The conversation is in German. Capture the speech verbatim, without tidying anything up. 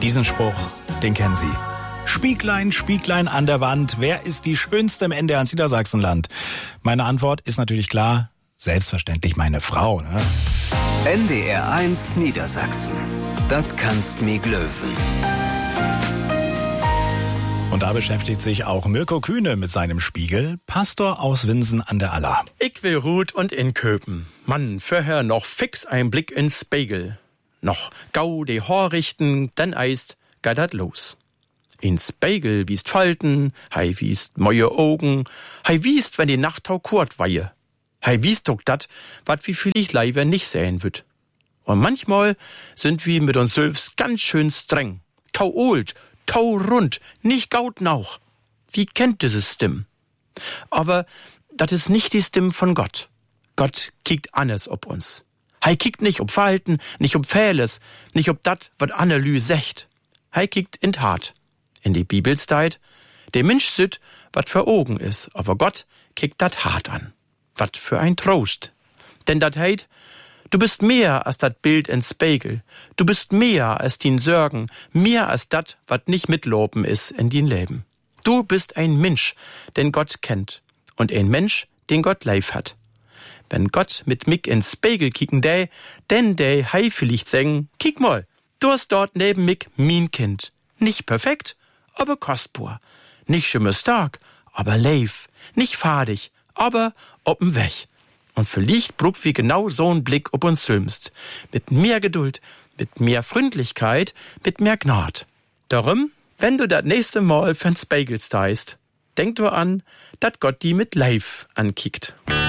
Diesen Spruch, den kennen Sie. Spieglein, Spieglein an der Wand, wer ist die Schönste im N D R Niedersachsenland? Meine Antwort ist natürlich klar, selbstverständlich meine Frau. Ne? N D R eins Niedersachsen, das kannst mi glöwen. Und da beschäftigt sich auch Mirko Kühne mit seinem Spiegel, Pastor aus Winsen an der Aller. Ich will Ruth und in Köpen. Mann, vorher noch fix ein Blick ins Spiegel. Noch gau de Haar richten, dann eist geht dat los. In Spiegel wiest Falten, hei wiest neue Augen, hei wiest, wenn die Nacht tau kurt weihe. Hei wiest doch dat, wat wie viel ich leider nicht sehen würd. Und manchmal sind wir mit uns selbst ganz schön streng. Tau old, tau rund, nicht gaut nauch. Wie kennt dieses Stimm? Aber dat is nicht die Stimm von Gott. Gott kiekt anders ob uns. Hei kiekt nicht ob Verhalten, nicht ob Fehles, nicht ob dat, wat Annelü secht. Hei kiekt in Tat. In die Bibel steit, der Mensch süt, wat für Augen is, aber Gott kiekt dat hart an. Wat für ein Trost. Denn dat heit, du bist mehr als dat Bild ins Spiegel. Du bist mehr als din Sorgen, mehr als dat, wat nicht mitloben is in din Leben. Du bist ein Mensch, den Gott kennt. Und ein Mensch, den Gott lieb hat. Wenn Gott mit mich ins Spiegel kicken dä, denn dä hei vielleicht sägen, kick mal, du hast dort neben mich mein Kind. Nicht perfekt, aber kostbar. Nicht schimmer stark, aber leif. Nicht fadig, aber ob'n Weg. Und vielleicht braucht wir genau so'n Blick ob uns sülmst. Mit mehr Geduld, mit mehr Freundlichkeit, mit mehr Gnad. Darum, wenn du das nächste Mal für'n Spiegel steist, denk du an, dat Gott die mit Leif ankickt.